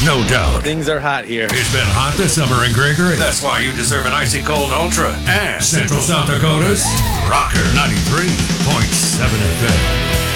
no doubt. Things are hot here. It's been hot this summer in Gregory. That's why you deserve an icy cold Ultra. And Central South Dakota's Rocker 93.7 FM.